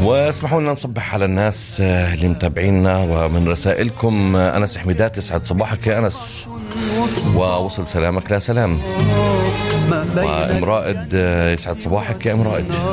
واسمحوا لنا نصبح على الناس اللي متابعينا، ومن رسائلكم أنس حميدات يسعد صباحك يا أنس، ووصل سلامك لا سلام. وإمرائد يسعد صباحك يا إمرائد.